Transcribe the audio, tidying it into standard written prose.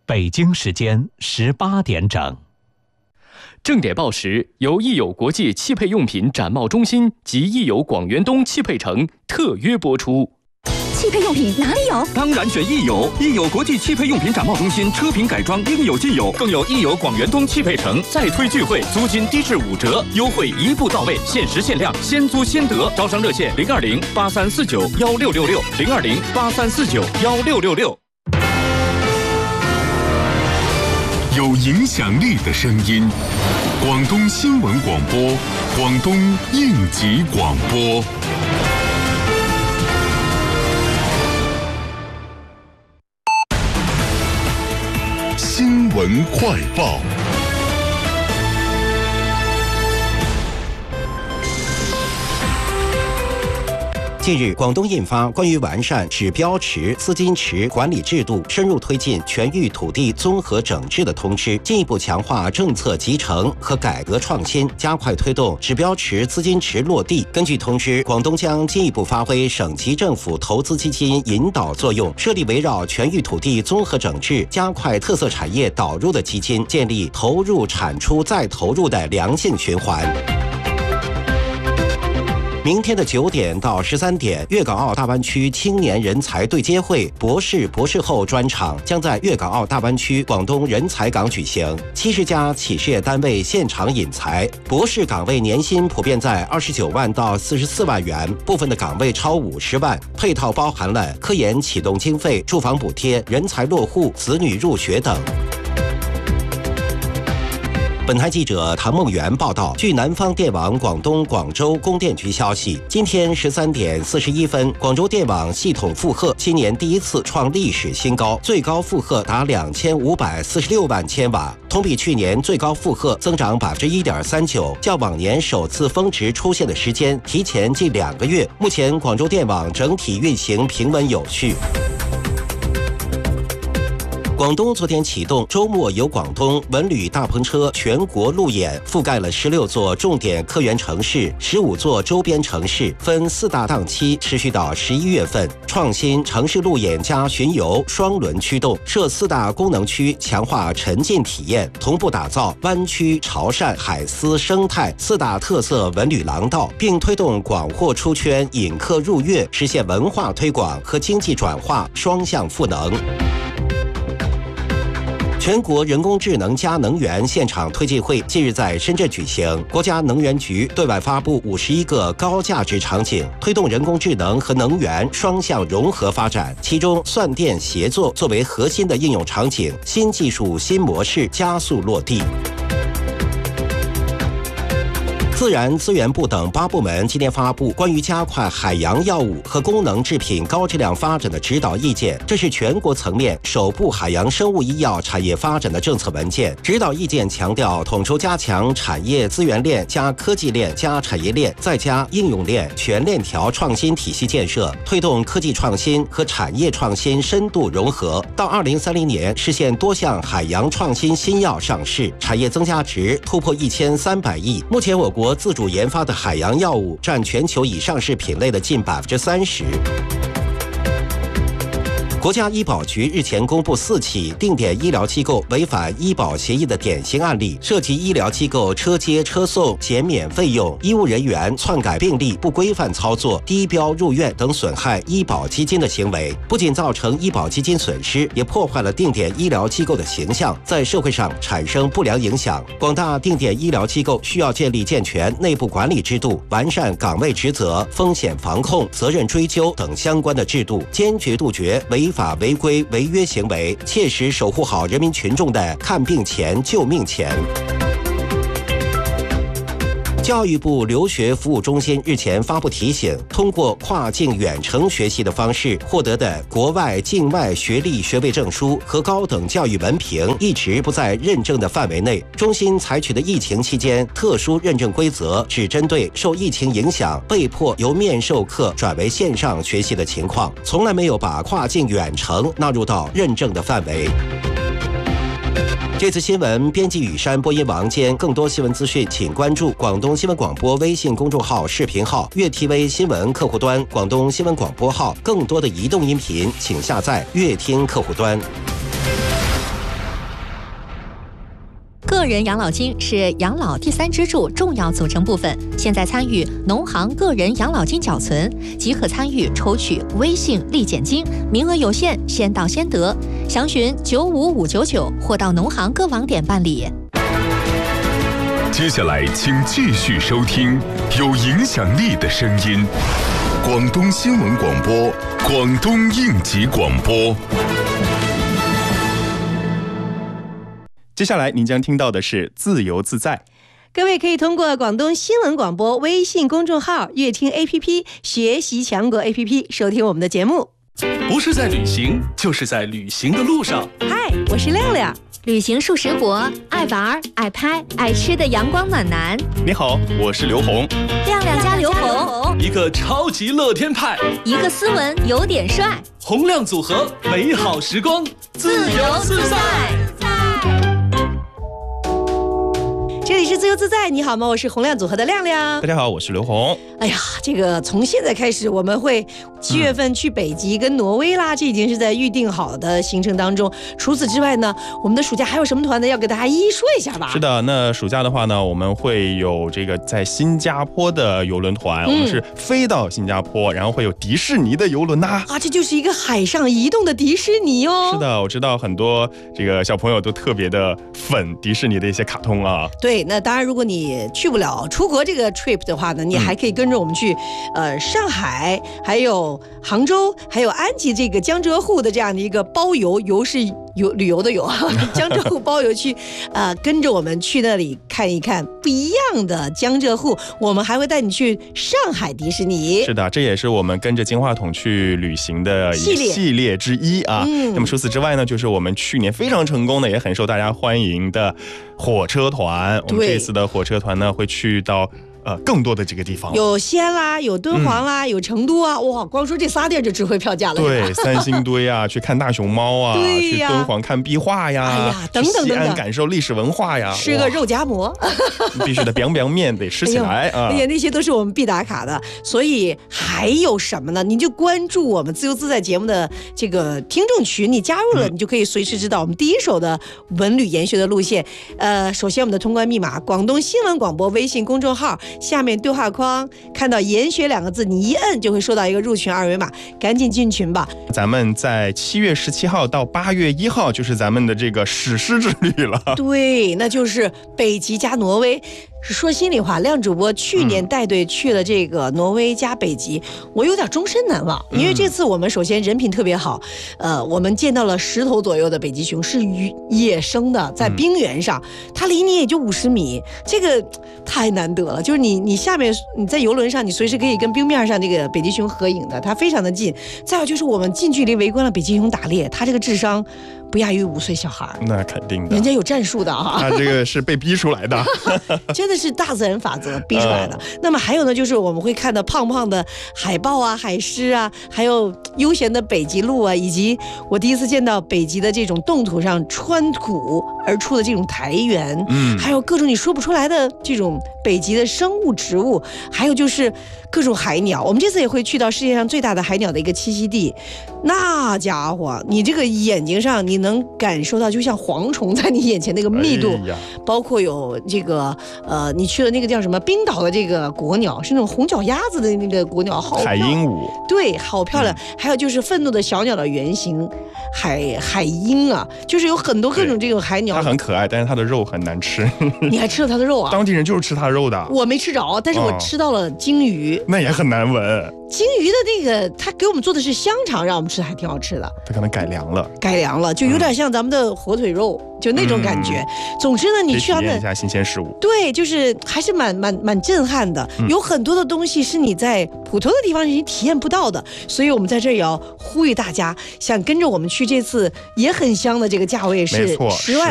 北京时间18点整。 正点报时由益友国际汽配用品展贸中心及益友广元东汽配城特约播出。 汽配用品哪里有？ 当然选益友，益友国际汽配用品展贸中心，车品改装应有尽有，更有益友广元东汽配城再推聚会，租金低至5折，优惠一步到位，限时限量，先租先得。招商热线020-8349-1666，020-8349-1666。 有影响力的声音，广东新闻广播，广东应急广播。新闻快报。 近日，广东印发关于完善指标池、资金池管理制度，深入推进全域土地综合整治的通知，进一步强化政策集成和改革创新，加快推动指标池、资金池落地。根据通知，广东将进一步发挥省级政府投资基金引导作用，设立围绕全域土地综合整治、加快特色产业导入的基金，建立投入产出再投入的良性循环。明天的9点到13点，粤港澳大湾区青年人才对接会博士后专场将在粤港澳大湾区广东人才港举行，70家企事业单位现场引才，博士岗位年薪普遍在29万到44万元，部分的岗位超50万，配套包含了科研启动经费、住房补贴、人才落户、子女入学等。本台记者唐梦圆报道，据南方电网广东广州供电局消息，今天13点41分，广州电网系统负荷今年第一次创历史新高，最高负荷达2546万千瓦，同比去年最高负荷增长1.39%，较往年首次峰值出现的时间提前近2个月。目前广州电网整体运行平稳有序。广东昨天启动周末游广东文旅大篷车全国路演，覆盖了16座重点客源城市、15座周边城市，分4大档期，持续到11月份。创新城市路演加巡游双轮驱动，设4大功能区，强化沉浸体验，同步打造湾区、潮汕、海丝生态4大特色文旅廊道，并推动广货出圈、引客入粤，实现文化推广和经济转化双向赋能。全国人工智能加能源现场推进会近日在深圳举行，国家能源局对外发布51个高价值场景，推动人工智能和能源双向融合发展，其中算电协作作为核心的应用场景，新技术新模式加速落地。自然资源部等8部门今天发布关于加快海洋药物和功能制品高质量发展的指导意见，这是全国层面首部海洋生物医药产业发展的政策文件。指导意见强调，统筹加强产业资源链加科技链加产业链再加应用链全链条创新体系建设，推动科技创新和产业创新深度融合，到2030年实现多项海洋创新新药上市，产业增加值突破1300亿。目前我国自主研发的海洋药物占全球已上市品类的近30%。国家医保局日前公布4起定点医疗机构违反医保协议的典型案例，涉及医疗机构车接车送、减免费用、医务人员篡改病历、不规范操作、低标入院等损害医保基金的行为，不仅造成医保基金损失，也破坏了定点医疗机构的形象，在社会上产生不良影响。广大定点医疗机构需要建立健全内部管理制度，完善岗位职责、风险防控、责任追究等相关的制度，坚决杜绝违法违规违约行为，切实守护好人民群众的看病钱救命钱。教育部留学服务中心日前发布提醒，通过跨境远程学习的方式获得的国外、境外学历学位证书和高等教育文凭一直不在认证的范围内。中心采取的疫情期间特殊认证规则，只针对受疫情影响被迫由面授课转为线上学习的情况，从来没有把跨境远程纳入到认证的范围。这次新闻编辑雨山，播音王坚。更多新闻资讯，请关注广东新闻广播微信公众号、视频号、粤 TV 新闻客户端、广东新闻广播号。更多的移动音频，请下载粤听客户端。 个人养老金是养老第3支柱重要组成部分。现在参与农行个人养老金缴存，即可参与抽取微信立减金，名额有限，先到先得。详询95599或到农行各网点办理。 接下来，请继续收听有影响力的声音——广东新闻广播、广东应急广播。 接下来您将听到的是自由自在。 各位可以通过广东新闻广播微信公众号、乐听 APP、学习强国 APP 收听我们的节目。 不是在旅行，就是在旅行的路上。 嗨，我是亮亮， 旅行数十国，爱玩、爱拍、爱吃的阳光暖男。 你好，我是刘红。 亮亮加刘红， 一个超级乐天派， 一个斯文有点帅， 洪亮组合，美好时光，自由自在。 这里是自由自在，你好吗？我是洪亮组合的亮亮。 大家好，我是刘红。 哎呀，这个从现在开始，我们会7月份去北极跟挪威啦，这已经是在预定好的行程当中。除此之外呢，我们的暑假还有什么团呢？要给大家一一说一下吧。 是的，那暑假的话呢，我们会有这个在新加坡的邮轮团，我们是飞到新加坡，然后会有迪士尼的邮轮呐。 这就是一个海上移动的迪士尼哦。 是的，我知道很多这个小朋友都特别的粉迪士尼的一些卡通啊。 对，那当然，如果你去不了出国这个 trip 的话呢，你还可以跟着我们去，上海，还有杭州，还有安吉这个江浙沪的这样的一个包邮，游是旅游的游啊，江浙沪包邮去，跟着我们去那里看一看不一样的江浙沪。我们还会带你去上海迪士尼。 是的，这也是我们跟着金话筒去旅行的一个系列之一啊。那么除此之外呢，就是我们去年非常成功的，也很受大家欢迎的火车团。我们这次的火车团呢，会去到更多的这个地方， 有西安啦，有敦煌啦，有成都啊，哇，光说这仨地儿就值回票价了。 对，三星堆啊，去看大熊猫啊，去敦煌看壁画呀， 哎呀，等等等等， 去西安感受历史文化呀， 吃个肉夹馍， 必须的，biang biang面得吃起来啊！ 哎呀，那些都是我们必打卡的。所以还有什么呢？你就关注我们自由自在节目的这个听众群，你加入了，你就可以随时知道我们第一手的文旅研学的路线。首先我们的通关密码，广东新闻广播微信公众号。下面对话框看到研学2个字，你一摁就会收到一个入群二维码，赶紧进群吧。 咱们在7月17号到8月1号就是咱们的这个史诗之旅了。 对，那就是北极加挪威。说心里话，亮主播去年带队去了这个挪威加北极，我有点终身难忘。因为这次我们首先人品特别好，我们见到了10头左右的北极熊，是野生的，在冰原上，它离你也就50米，这个太难得了。就是你下面你在游轮上，你随时可以跟冰面上这个北极熊合影的，它非常的近。再有就是我们近距离围观了北极熊打猎，它这个智商不亚于5岁小孩。那肯定的， 人家有战术的啊， 他这个是被逼出来的， 真的是大自然法则逼出来的。那么还有呢，就是我们会看到胖胖的海豹啊、海狮啊，还有悠闲的北极鹿啊，以及我第一次见到北极的这种冻土上穿土而出的这种苔原，还有各种你说不出来的这种北极的生物植物，还有就是各种海鸟。我们这次也会去到世界上最大的海鸟的一个栖息地，那家伙，你这个眼睛上你能感受到，就像蝗虫在你眼前那个密度，包括有这个你去了那个叫什么冰岛的这个国鸟，是那种红脚丫子的那个国鸟，好海鹦鹉， 对，好漂亮。还有就是愤怒的小鸟的原型海鹰啊，就是有很多各种这种海鸟， 它很可爱，但是它的肉很难吃。 你还吃了它的肉啊？ 当地人就是吃它的肉的。 我没吃着，但是我吃到了鲸鱼， 那也很难闻。 鲸鱼的那个，他给我们做的是香肠，让我们吃的还挺好吃的。 他可能改良了， 就有点像咱们的火腿肉，就那种感觉。总之呢，你去到那体验一下新鲜事物， 对，就是还是蛮震撼的。有很多的东西是你在普通的地方你体验不到的，所以我们在这儿也要呼吁大家，想跟着我们去这次也很香的这个价位是10万。